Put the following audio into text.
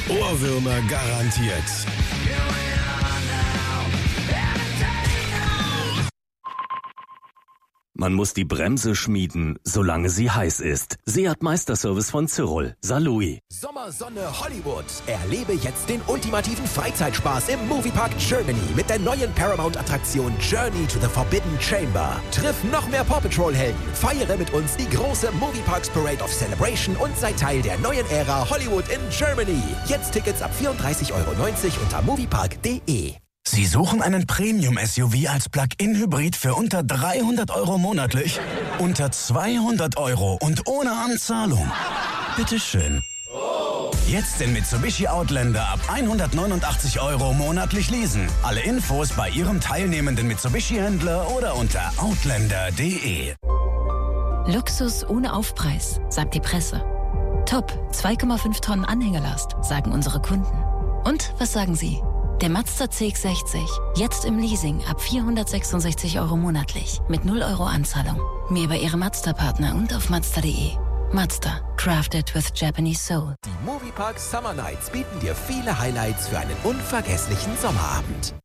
Ohrwürmer garantiert. Man muss die Bremse schmieden, solange sie heiß ist. Seat Meisterservice von Cyril. Salui. Sommersonne Hollywood. Erlebe jetzt den ultimativen Freizeitspaß im Moviepark Germany mit der neuen Paramount-Attraktion Journey to the Forbidden Chamber. Triff noch mehr Paw Patrol-Helden. Feiere mit uns die große Movieparks Parade of Celebration und sei Teil der neuen Ära Hollywood in Germany. Jetzt Tickets ab 34,90 € unter moviepark.de. Sie suchen einen Premium-SUV als Plug-in-Hybrid für unter 300 € monatlich? Unter 200 € und ohne Anzahlung? Bitteschön. Jetzt den Mitsubishi Outlander ab 189 € monatlich leasen. Alle Infos bei Ihrem teilnehmenden Mitsubishi-Händler oder unter outlander.de. Luxus ohne Aufpreis, sagt die Presse. Top, 2,5 Tonnen Anhängerlast, sagen unsere Kunden. Und was sagen Sie? Der Mazda CX-60, jetzt im Leasing ab 466 € monatlich, mit 0 € Anzahlung. Mehr bei Ihrem Mazda-Partner und auf Mazda.de. Mazda, crafted with Japanese soul. Die Moviepark Summer Nights bieten dir viele Highlights für einen unvergesslichen Sommerabend.